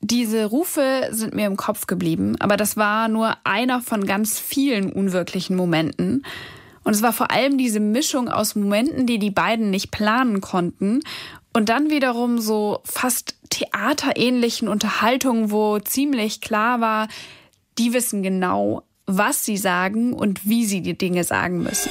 Diese Rufe sind mir im Kopf geblieben, aber das war nur einer von ganz vielen unwirklichen Momenten. Und es war vor allem diese Mischung aus Momenten, die beiden nicht planen konnten und dann wiederum so fast theaterähnlichen Unterhaltungen, wo ziemlich klar war, die wissen genau, was sie sagen und wie sie die Dinge sagen müssen.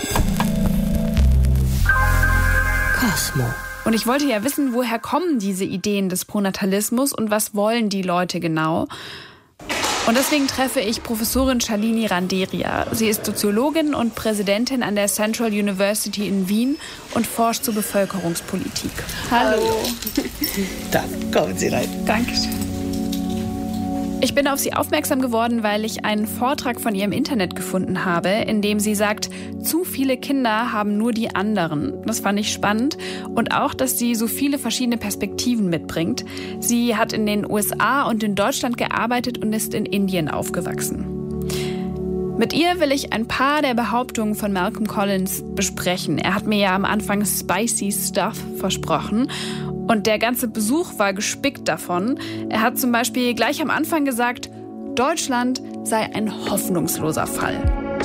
Cosmo. Und ich wollte ja wissen, woher kommen diese Ideen des Pronatalismus und was wollen die Leute genau? Und deswegen treffe ich Professorin Shalini Randeria. Sie ist Soziologin und Präsidentin an der Central University in Wien und forscht zur Bevölkerungspolitik. Hallo. Dann kommen Sie rein. Dankeschön. Ich bin auf sie aufmerksam geworden, weil ich einen Vortrag von ihr im Internet gefunden habe, in dem sie sagt, zu viele Kinder haben nur die anderen. Das fand ich spannend und auch, dass sie so viele verschiedene Perspektiven mitbringt. Sie hat in den USA und in Deutschland gearbeitet und ist in Indien aufgewachsen. Mit ihr will ich ein paar der Behauptungen von Malcolm Collins besprechen. Er hat mir ja am Anfang spicy stuff versprochen. Und der ganze Besuch war gespickt davon. Er hat zum Beispiel gleich am Anfang gesagt, Deutschland sei ein hoffnungsloser Fall.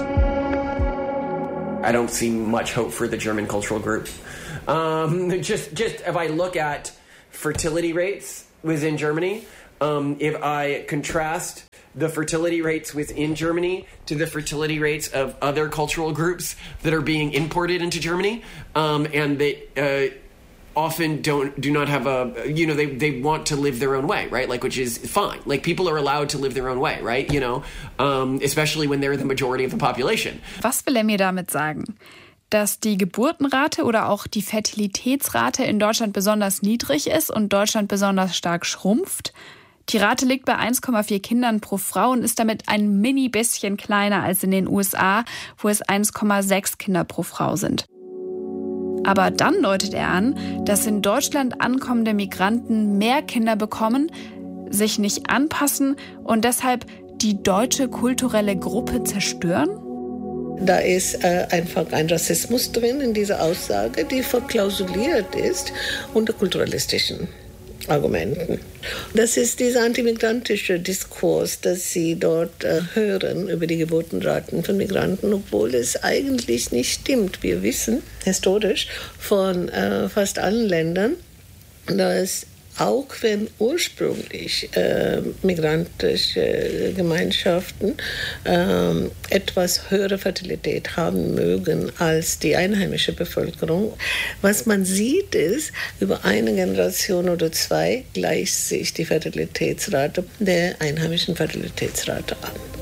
I don't see much hope for the German cultural group. Just if I look at fertility rates within Germany, if I contrast the fertility rates within Germany to the fertility rates of other cultural groups that are being imported into Germany, and they often do not have they want to live their own way, right? Like, which is fine. Like, people are allowed to live their own way, right? Especially when they're the majority of the population. Was will er mir damit sagen? Dass die Geburtenrate oder auch die Fertilitätsrate in Deutschland besonders niedrig ist und Deutschland besonders stark schrumpft? Die Rate liegt bei 1,4 Kindern pro Frau und ist damit ein mini bisschen kleiner als in den USA, wo es 1,6 Kinder pro Frau sind. Aber dann deutet er an, dass in Deutschland ankommende Migranten mehr Kinder bekommen, sich nicht anpassen und deshalb die deutsche kulturelle Gruppe zerstören? Da ist einfach ein Rassismus drin in dieser Aussage, die verklausuliert ist unter kulturalistischen Argumenten. Das ist dieser antimigrantische Diskurs, das Sie dort hören über die Geburtenraten von Migranten, obwohl es eigentlich nicht stimmt. Wir wissen historisch von fast allen Ländern, dass auch wenn ursprünglich migrantische Gemeinschaften etwas höhere Fertilität haben mögen als die einheimische Bevölkerung. Was man sieht ist, über eine Generation oder zwei gleicht sich die Fertilitätsrate der einheimischen Fertilitätsrate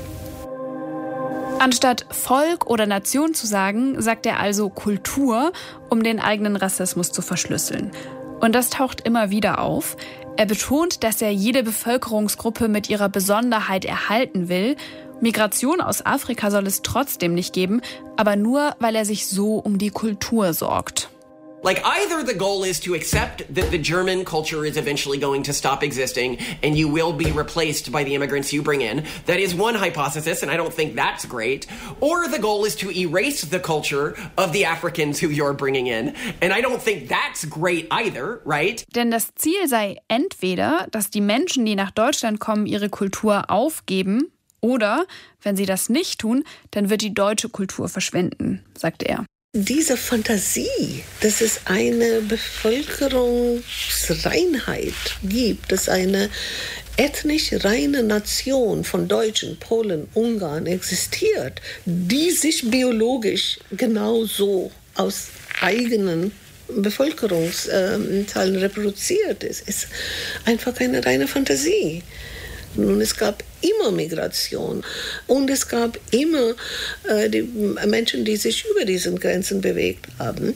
an. Anstatt Volk oder Nation zu sagen, sagt er also Kultur, um den eigenen Rassismus zu verschlüsseln. Und das taucht immer wieder auf. Er betont, dass er jede Bevölkerungsgruppe mit ihrer Besonderheit erhalten will. Migration aus Afrika soll es trotzdem nicht geben, aber nur, weil er sich so um die Kultur sorgt. Like, either the goal is to accept that the German culture is eventually going to stop existing and you will be replaced by the immigrants you bring in. That is one hypothesis, and I don't think that's great. Or the goal is to erase the culture of the Africans who you're bringing in. And I don't think that's great either, right? Denn das Ziel sei entweder, dass die Menschen, die nach Deutschland kommen, ihre Kultur aufgeben, oder, wenn sie das nicht tun, dann wird die deutsche Kultur verschwinden, sagt er. Diese Fantasie, dass es eine Bevölkerungsreinheit gibt, dass eine ethnisch reine Nation von Deutschen, Polen, Ungarn existiert, die sich biologisch genauso aus eigenen Bevölkerungszahlen reproduziert ist einfach eine reine Fantasie. Nun, es gab immer Migration und es gab immer die Menschen, die sich über diese Grenzen bewegt haben.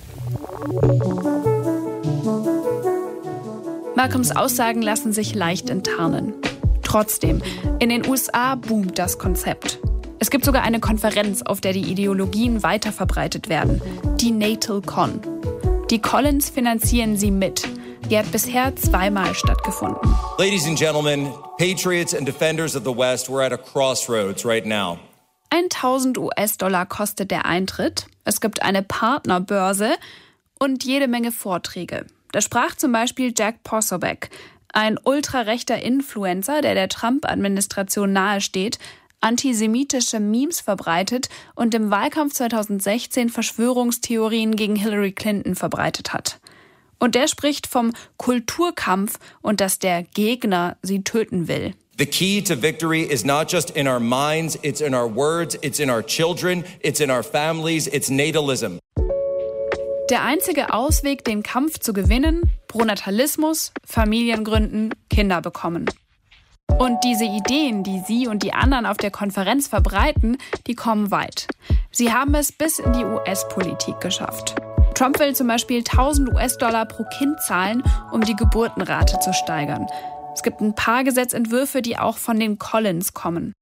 Malcolms Aussagen lassen sich leicht enttarnen. Trotzdem, in den USA boomt das Konzept. Es gibt sogar eine Konferenz, auf der die Ideologien weiter verbreitet werden, die NatalCon. Die Collins finanzieren sie mit. Die hat bisher 2-mal stattgefunden. Ladies and gentlemen, patriots and defenders of the West, we're at a crossroads right now. 1.000 US-Dollar kostet der Eintritt. Es gibt eine Partnerbörse und jede Menge Vorträge. Da sprach zum Beispiel Jack Posobiec, ein ultrarechter Influencer, der Trump-Administration nahesteht, antisemitische Memes verbreitet und im Wahlkampf 2016 Verschwörungstheorien gegen Hillary Clinton verbreitet hat. Und der spricht vom Kulturkampf und dass der Gegner sie töten will. The key to victory is not just in our minds, it's in our words, it's in our children, it's in our families, it's natalism. Der einzige Ausweg, den Kampf zu gewinnen: Pronatalismus, Familien gründen, Kinder bekommen. Und diese Ideen, die sie und die anderen auf der Konferenz verbreiten, die kommen weit. Sie haben es bis in die US-Politik geschafft. Trump will zum Beispiel $1.000 pro Kind zahlen, um die Geburtenrate zu steigern. Es gibt ein paar Gesetzentwürfe, die auch von den Collins kommen.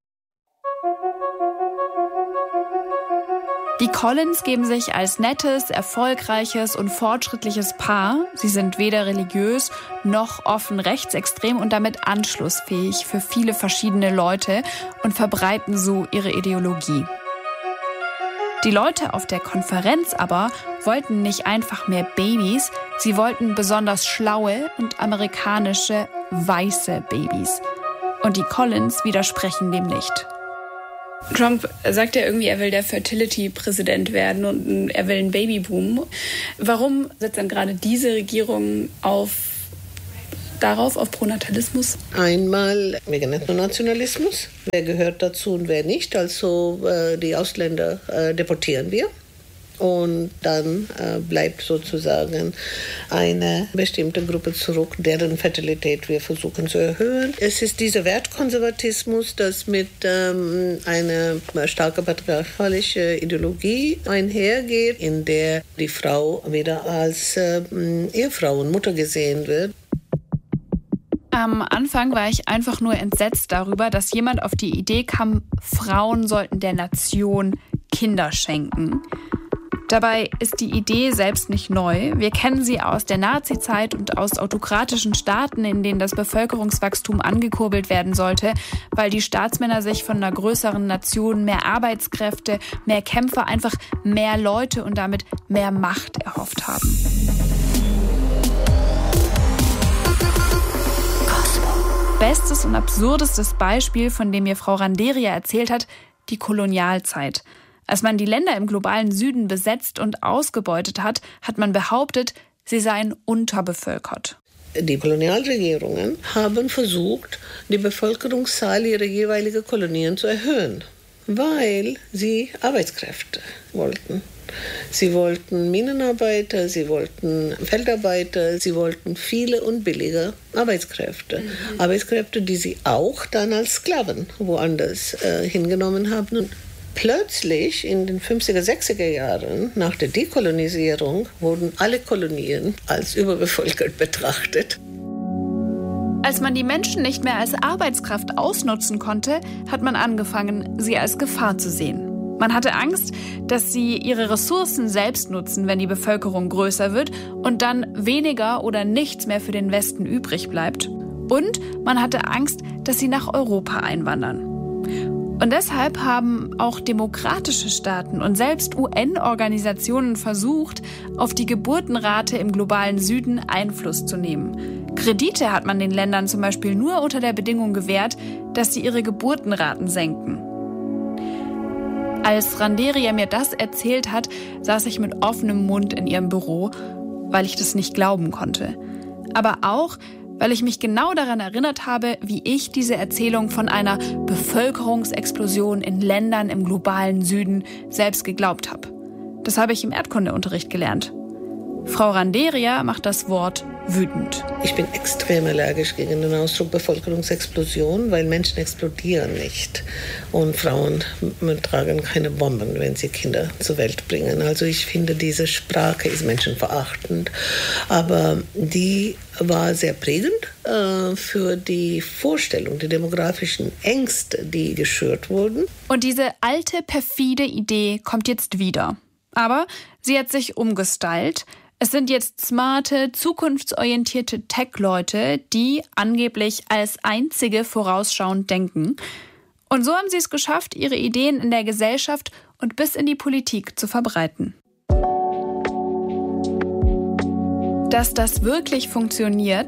Die Collins geben sich als nettes, erfolgreiches und fortschrittliches Paar. Sie sind weder religiös noch offen rechtsextrem und damit anschlussfähig für viele verschiedene Leute und verbreiten so ihre Ideologie. Die Leute auf der Konferenz aber wollten nicht einfach mehr Babys, sie wollten besonders schlaue und amerikanische weiße Babys. Und die Collins widersprechen dem nicht. Trump sagt ja irgendwie, er will der Fertility-Präsident werden und er will einen Babyboom. Warum setzt dann gerade diese Regierung auf Pronatalismus? Einmal wegen Ethnonationalismus. Wer gehört dazu und wer nicht? Also die Ausländer deportieren wir. Und dann bleibt sozusagen eine bestimmte Gruppe zurück, deren Fertilität wir versuchen zu erhöhen. Es ist dieser Wertkonservatismus, das mit einer starken patriarchalischen Ideologie einhergeht, in der die Frau wieder als Ehefrau und Mutter gesehen wird. Am Anfang war ich einfach nur entsetzt darüber, dass jemand auf die Idee kam, Frauen sollten der Nation Kinder schenken. Dabei ist die Idee selbst nicht neu. Wir kennen sie aus der Nazizeit und aus autokratischen Staaten, in denen das Bevölkerungswachstum angekurbelt werden sollte, weil die Staatsmänner sich von einer größeren Nation mehr Arbeitskräfte, mehr Kämpfer, einfach mehr Leute und damit mehr Macht erhofft haben. Bestes und absurdestes Beispiel, von dem mir Frau Randeria erzählt hat, die Kolonialzeit. Als man die Länder im globalen Süden besetzt und ausgebeutet hat, hat man behauptet, sie seien unterbevölkert. Die Kolonialregierungen haben versucht, die Bevölkerungszahl ihrer jeweiligen Kolonien zu erhöhen, weil sie Arbeitskräfte wollten. Sie wollten Minenarbeiter, sie wollten Feldarbeiter, sie wollten viele und billige Arbeitskräfte. Arbeitskräfte, die sie auch dann als Sklaven woanders hingenommen haben. Und plötzlich in den 50er, 60er Jahren, nach der Dekolonisierung, wurden alle Kolonien als überbevölkert betrachtet. Als man die Menschen nicht mehr als Arbeitskraft ausnutzen konnte, hat man angefangen, sie als Gefahr zu sehen. Man hatte Angst, dass sie ihre Ressourcen selbst nutzen, wenn die Bevölkerung größer wird und dann weniger oder nichts mehr für den Westen übrig bleibt. Und man hatte Angst, dass sie nach Europa einwandern. Und deshalb haben auch demokratische Staaten und selbst UN-Organisationen versucht, auf die Geburtenrate im globalen Süden Einfluss zu nehmen. Kredite hat man den Ländern zum Beispiel nur unter der Bedingung gewährt, dass sie ihre Geburtenraten senken. Als Randeria mir das erzählt hat, saß ich mit offenem Mund in ihrem Büro, weil ich das nicht glauben konnte. Aber auch, weil ich mich genau daran erinnert habe, wie ich diese Erzählung von einer Bevölkerungsexplosion in Ländern im globalen Süden selbst geglaubt habe. Das habe ich im Erdkundeunterricht gelernt. Frau Randeria macht das Wort wütend. Ich bin extrem allergisch gegen den Ausdruck Bevölkerungsexplosion, weil Menschen explodieren nicht. Und Frauen tragen keine Bomben, wenn sie Kinder zur Welt bringen. Also ich finde, diese Sprache ist menschenverachtend. Aber die war sehr prägend für die Vorstellung, die demografischen Ängste, die geschürt wurden. Und diese alte, perfide Idee kommt jetzt wieder. Aber sie hat sich umgestylt. Es sind jetzt smarte, zukunftsorientierte Tech-Leute, die angeblich als einzige vorausschauend denken. Und so haben sie es geschafft, ihre Ideen in der Gesellschaft und bis in die Politik zu verbreiten. Dass das wirklich funktioniert,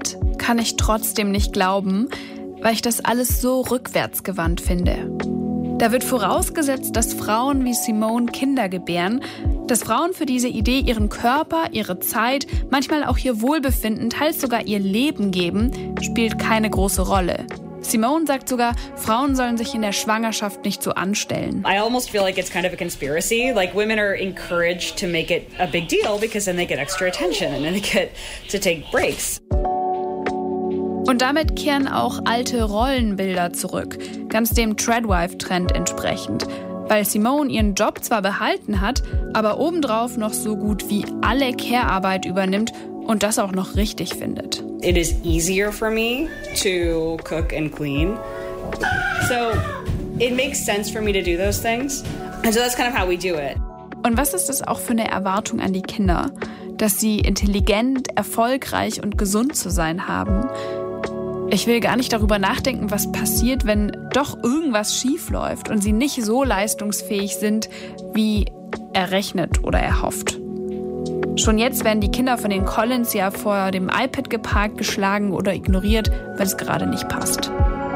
kann ich trotzdem nicht glauben, weil ich das alles so rückwärtsgewandt finde. Da wird vorausgesetzt, dass Frauen wie Simone Kinder gebären, dass Frauen für diese Idee ihren Körper, ihre Zeit, manchmal auch ihr Wohlbefinden, teils sogar ihr Leben geben, spielt keine große Rolle. Simone sagt sogar, Frauen sollen sich in der Schwangerschaft nicht so anstellen. I almost feel like it's kind of a conspiracy. Like women are encouraged to make it a big deal because then they get extra attention and then they get to take breaks. Und damit kehren auch alte Rollenbilder zurück, ganz dem Treadwife-Trend entsprechend. Weil Simone ihren Job zwar behalten hat, aber obendrauf noch so gut wie alle Care-Arbeit übernimmt und das auch noch richtig findet. It is easier for me to cook and clean. So it makes sense for me to do those things. And so that's kind of how we do it. Und was ist das auch für eine Erwartung an die Kinder? Dass sie intelligent, erfolgreich und gesund zu sein haben? Ich will gar nicht darüber nachdenken, was passiert, wenn doch irgendwas schief läuft und sie nicht so leistungsfähig sind, wie errechnet oder erhofft. Schon jetzt werden die Kinder von den Collins ja vor dem iPad geparkt, geschlagen oder ignoriert, wenn es gerade nicht passt.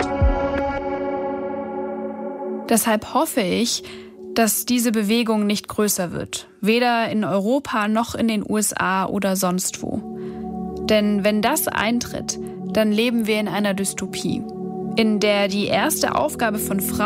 Deshalb hoffe ich, dass diese Bewegung nicht größer wird. Weder in Europa noch in den USA oder sonst wo. Denn wenn das eintritt, dann leben wir in einer Dystopie, in der die erste Aufgabe von Frauen